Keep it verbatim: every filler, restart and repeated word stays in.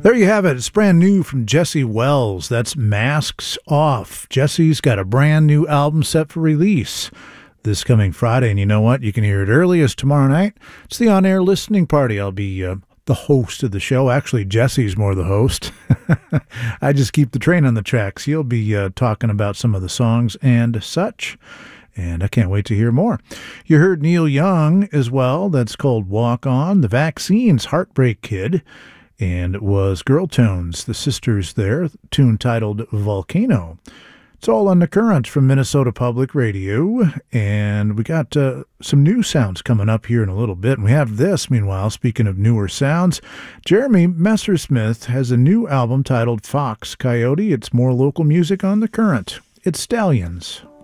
There you have it. It's brand new from Jesse Wells. That's Masks Off. Jesse's got a brand new album set for release this coming Friday. And you know what? You can hear it early as tomorrow night. It's the on-air listening party. I'll be uh, the host of the show. Actually, Jesse's more the host. I just keep the train on the tracks. He'll be uh, talking about some of the songs and such. And I can't wait to hear more. You heard Neil Young as well. That's called Walk On. The Vaccines, Heartbreak Kid. And it was Girl Tones, the sisters there, tune titled Volcano. It's all on the current from Minnesota Public Radio. And we got uh, some new sounds coming up here in a little bit. And we have this, meanwhile, speaking of newer sounds. Jeremy Messersmith has a new album titled Fox Coyote. It's more local music on the current. It's Stallions.